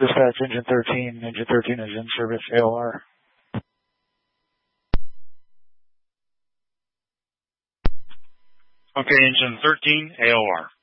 Dispatch engine 13. Engine 13 is in service, AOR. Okay, engine 13, AOR.